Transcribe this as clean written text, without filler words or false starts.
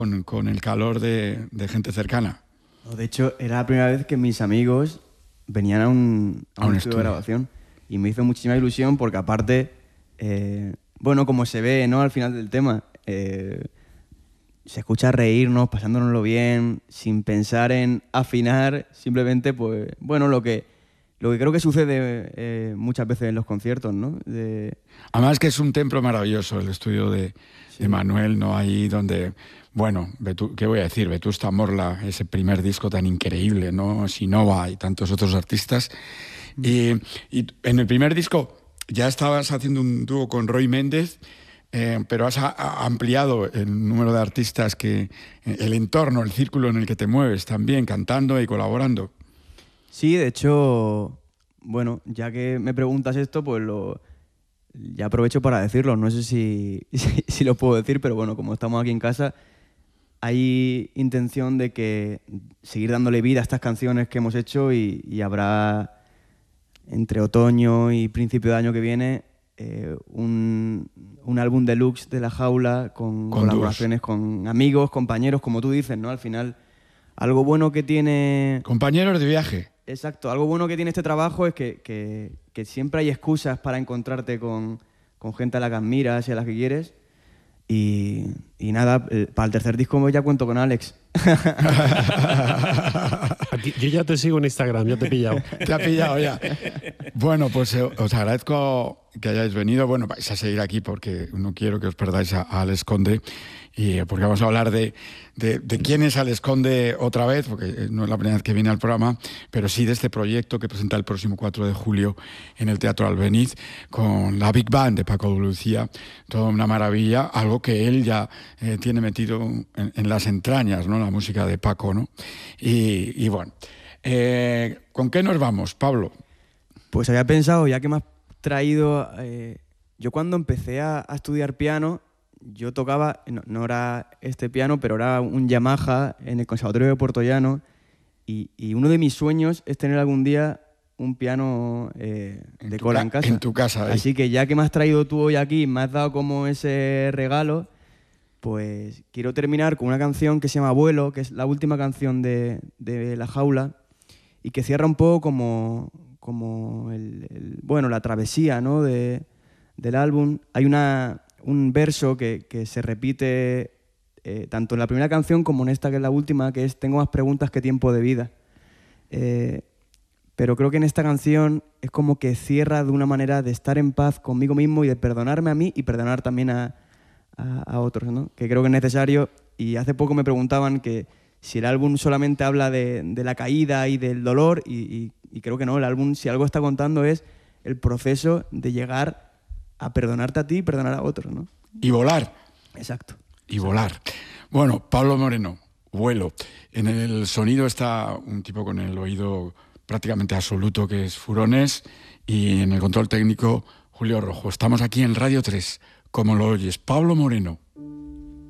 con el calor de gente cercana. No, de hecho, era la primera vez que mis amigos venían a un estudio de grabación y me hizo muchísima ilusión porque aparte, bueno, como se ve, ¿no? Al final del tema, se escucha reírnos, pasándonoslo bien, sin pensar en afinar, simplemente, pues, bueno, lo que creo que sucede muchas veces en los conciertos, ¿no? Además que es un templo maravilloso el estudio de Manuel, ¿no? Ahí donde, bueno, ¿qué voy a decir? Vetusta Morla, ese primer disco tan increíble, ¿no? Sinova y tantos otros artistas. Y en el primer disco ya estabas haciendo un dúo con Roy Méndez, pero has ampliado el número de artistas el entorno, el círculo en el que te mueves también, cantando y colaborando. Sí, de hecho, bueno, ya que me preguntas esto, pues ya aprovecho para decirlo. No sé si lo puedo decir, pero bueno, como estamos aquí en casa, hay intención de seguir dándole vida a estas canciones que hemos hecho y habrá entre otoño y principio de año que viene un álbum deluxe de La Jaula con colaboraciones con amigos, compañeros, como tú dices, ¿no? Al final, algo bueno que tiene... Compañeros de viaje. Exacto, algo bueno que tiene este trabajo es que siempre hay excusas para encontrarte con gente a la que admiras y a la que quieres. Y nada, para el tercer disco ya cuento con Alex. Yo ya te sigo en Instagram, ya te he pillado. Te ha pillado ya. Bueno, pues os agradezco que hayáis venido. Bueno, vais a seguir aquí porque no quiero que os perdáis a Alex Conde, y porque vamos a hablar de quién es Alex Conde otra vez, porque no es la primera vez que viene al programa, pero sí de este proyecto que presenta el próximo 4 de julio en el Teatro Albéniz con la Big Band de Paco de Lucía. Toda una maravilla, algo que él ya tiene metido en las entrañas, ¿no? La música de Paco, ¿no? Y bueno, ¿con qué nos vamos, Pablo? Pues había pensado, ya que me has traído... yo cuando empecé a estudiar piano, yo tocaba, no era este piano, pero era un Yamaha en el Conservatorio de Puerto Llano, y uno de mis sueños es tener algún día un piano de cola en casa. En tu casa. Así que ya que me has traído tú hoy aquí, me has dado como ese regalo, pues quiero terminar con una canción que se llama Vuelo, que es la última canción de La Jaula, y que cierra un poco como bueno, la travesía, ¿no? del álbum. Hay un verso que se repite tanto en la primera canción como en esta, que es la última, que es «Tengo más preguntas que tiempo de vida». Pero creo que en esta canción es como que cierra de una manera de estar en paz conmigo mismo y de perdonarme a mí y perdonar también a otros, ¿no? Que creo que es necesario. Y hace poco me preguntaban que si el álbum solamente habla de la caída y del dolor, y creo que no. El álbum, si algo está contando, es el proceso de llegar a perdonarte a ti y perdonar a otros, ¿no? Y volar. Exacto. Y volar. Bueno, Pablo Moreno, Vuelo. En el sonido está un tipo con el oído prácticamente absoluto, que es Furones, y en el control técnico, Julio Rojo. Estamos aquí en Radio 3, como lo oyes, Pablo Moreno.